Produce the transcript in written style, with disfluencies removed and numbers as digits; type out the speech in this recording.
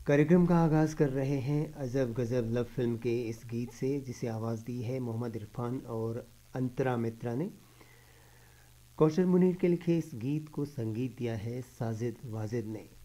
कार्यक्रम का आगाज़ कर रहे हैं अजब गज़ब लव फिल्म के इस गीत से, जिसे आवाज़ दी है मोहम्मद इरफान और अंतरा मित्रा ने। कौशल मुनीर के लिखे इस गीत को संगीत दिया है साजिद वाजिद ने।